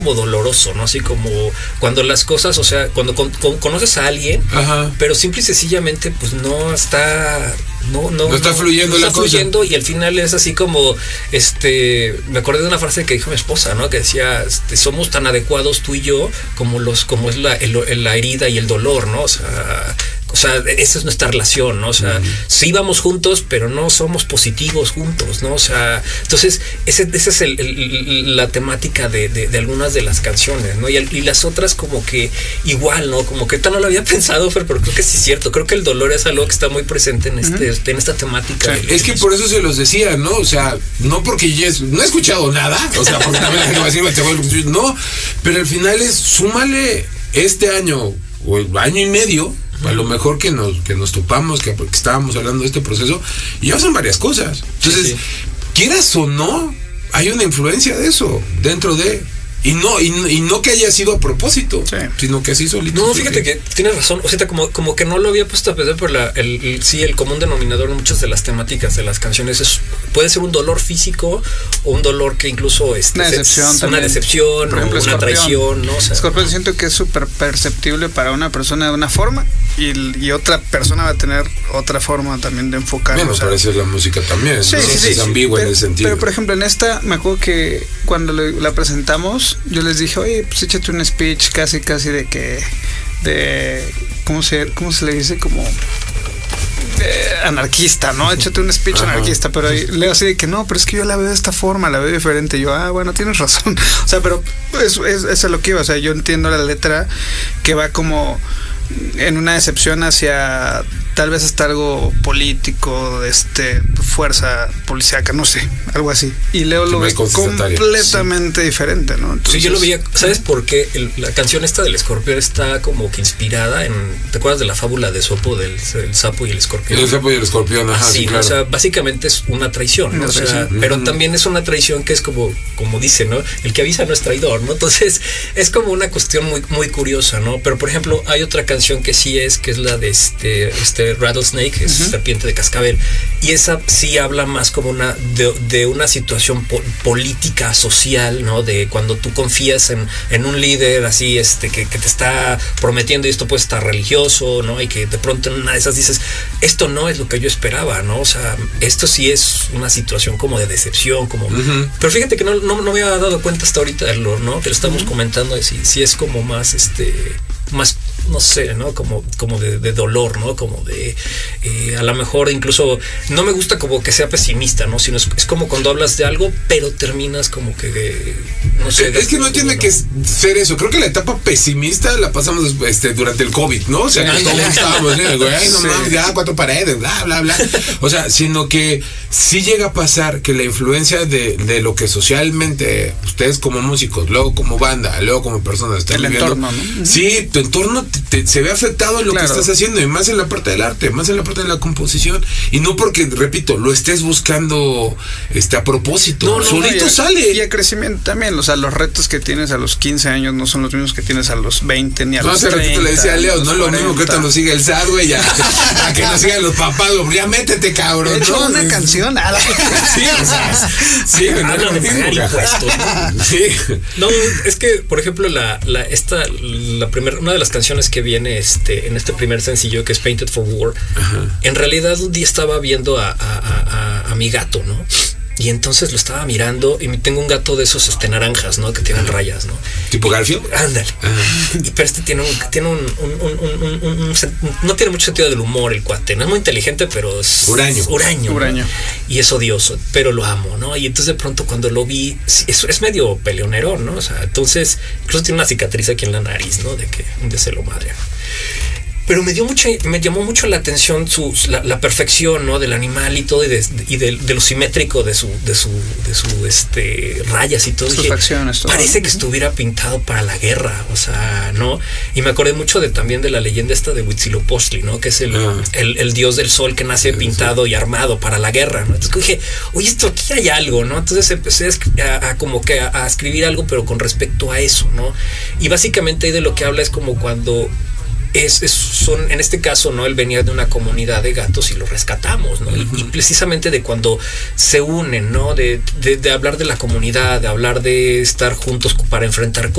como doloroso, ¿no? Así como cuando las cosas, o sea, cuando conoces a alguien, pero simple y sencillamente pues no está fluyendo la cosa. Y al final es así como me acordé de una frase que dijo mi esposa, ¿no? Que decía, somos tan adecuados tú y yo como es la herida y el dolor, ¿no? O sea, esa es nuestra relación, ¿no? O sea, sí vamos juntos, pero no somos positivos juntos, ¿no? O sea, entonces, esa es la temática de algunas de las canciones, ¿no? Y las otras como que igual, ¿no? Como que ahorita no lo había pensado, pero creo que sí es cierto. Creo que el dolor es algo que está muy presente en esta temática. Sí. Es que por eso se los decía, ¿no? O sea, no porque no he escuchado nada, o sea, porque también la gente va a decir, no, pero al final súmale este año o el año y medio, a lo mejor que nos topamos, porque estábamos hablando de este proceso, y ya son varias cosas. Entonces, quieras o no, hay una influencia de eso dentro de... Y no que haya sido a propósito, sino que así solito. No, fíjate que tienes razón. O sea, como que no lo había puesto a pensar, pero el común denominador en muchas de las temáticas de las canciones puede ser un dolor físico o un dolor que incluso una decepción, por ejemplo, una traición, ¿no? O sea, Scorpion siento que es súper perceptible para una persona de una forma y otra persona va a tener otra forma también de enfocar. Bueno, parece la música también, sí, ¿no? Sí, es ambigua en ese sentido. Pero por ejemplo, en esta me acuerdo que cuando la presentamos, yo les dije, oye, pues échate un speech casi de que ¿cómo se le dice? Como anarquista, ¿no? Échate un speech anarquista, pero leo así de que no, pero es que yo la veo de esta forma, la veo diferente. Y yo, bueno, tienes razón. O sea, pero eso es lo que iba. O sea, yo entiendo la letra que va como en una decepción hacia tal vez hasta algo político, fuerza policíaca, no sé, algo así. Y Leo lo ve completamente diferente, ¿no? Entonces, sí, yo lo veía. ¿Sabes por qué? La canción esta del escorpión está como que inspirada en... ¿Te acuerdas de la fábula de Esopo del sapo y el escorpión? El sapo y el escorpión, sí, claro. O sea, básicamente es una traición, ¿no? O sea, pero también es una traición que es como dice, ¿no? El que avisa no es traidor, ¿no? Entonces, es como una cuestión muy, muy curiosa, ¿no? Pero, por ejemplo, hay otra canción que sí que es la de Rattlesnake, es serpiente de cascabel, y esa sí habla más como de una situación política, social, ¿no? De cuando tú confías en un líder así, que te está prometiendo, y esto puede estar religioso, ¿no? Y que de pronto en una de esas dices, esto no es lo que yo esperaba, ¿no? O sea, esto sí es una situación como de decepción, como... Pero fíjate que no me había dado cuenta hasta ahorita, ¿no? Que lo estamos comentando, si es como más, más, no sé, ¿no? Como de dolor, ¿no? Como de a lo mejor incluso no me gusta como que sea pesimista, ¿no? Sino es como cuando hablas de algo, pero terminas como que no sé. Es que no tiene que ser eso. Creo que la etapa pesimista la pasamos durante el COVID, ¿no? O sea, que todos estábamos, güey, no mames, ya 4 paredes, bla, bla, bla. O sea, sino que sí llega a pasar que la influencia de lo que socialmente ustedes como músicos, luego como banda, luego como personas están viviendo, entorno, ¿no? Sí, tu entorno se ve afectado en lo que estás haciendo, y más en la parte del arte, más en la parte de la composición, y no porque, repito, lo estés buscando a propósito, solito sale. Y el crecimiento también, o sea, los retos que tienes a los 15 años no son los mismos que tienes a los 20 ni a los 30. No, le decía a Leo, no es lo mismo que ahorita nos sigue el SAT, güey, a que nos sigan los papás, güey, ya métete, cabrón. De hecho, una canción, sí, o sea, sí, hablan de pagar impuestos, ¿no? Sí. No, es que, por ejemplo, una de las canciones que viene en este primer sencillo, que es Painted for War, en realidad un día estaba viendo a mi gato, ¿no? Y entonces lo estaba mirando, y tengo un gato de esos naranjas, ¿no? Que tienen rayas, ¿no? ¿Tipo Garfield? Ándale. Pero no tiene mucho sentido del humor el cuate. No es muy inteligente, pero es huraño. ¿No? Y es odioso, pero lo amo, ¿no? Y entonces de pronto cuando lo vi, es medio peleonero, ¿no? O sea, entonces incluso tiene una cicatriz aquí en la nariz, ¿no? De que un día se lo madre. Pero me llamó mucho la atención la perfección, ¿no? Del animal y todo, y de lo simétrico de su rayas y todo. Sus facciones, todo. Parece que estuviera pintado para la guerra, o sea, ¿no? Y me acordé mucho también de la leyenda esta de Huitzilopochtli, ¿no? Que es el dios del sol que nace pintado y armado para la guerra, ¿no? Entonces dije, oye, esto aquí hay algo, ¿no? Entonces empecé a escribir algo, pero con respecto a eso, ¿no? Y básicamente ahí de lo que habla es como cuando son, en este caso, ¿no? Él venía de una comunidad de gatos y lo rescatamos, ¿no? Y precisamente de cuando se unen, ¿no? De hablar de la comunidad, de hablar de estar juntos para enfrentar